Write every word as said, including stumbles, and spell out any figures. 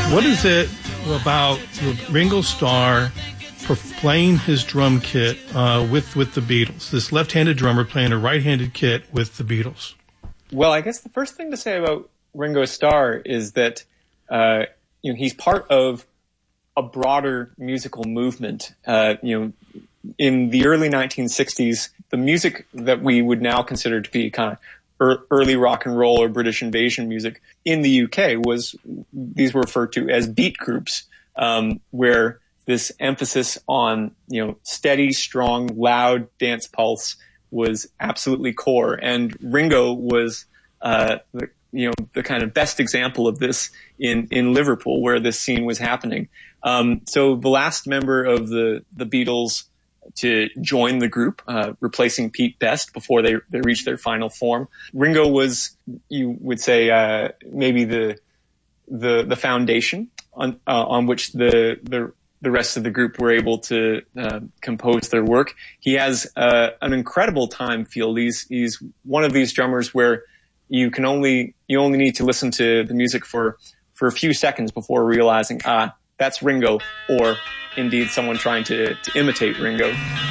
What is it about Ringo Starr playing his drum kit uh, with with the Beatles? This left-handed drummer playing a right-handed kit with the Beatles. Well, I guess the first thing to say about Ringo Starr is that uh, you know he's part of a broader musical movement. Uh, you know, in the early nineteen sixties, the music that we would now consider to be kind of early rock and roll or British invasion music in the U K was, these were referred to as beat groups, um, where this emphasis on, you know, steady, strong, loud dance pulse was absolutely core. And Ringo was, uh, the, you know, the kind of best example of this in, in Liverpool, where this scene was happening. Um, so the last member of the, the Beatles to join the group, uh, replacing Pete Best before they, they reached their final form. Ringo was, you would say, uh, maybe the, the, the foundation on, uh, on which the, the, the rest of the group were able to, uh, compose their work. He has, uh, an incredible time feel. He's, he's one of these drummers where you can only, you only need to listen to the music for, for a few seconds before realizing, ah, that's Ringo, or indeed someone trying to, to imitate Ringo.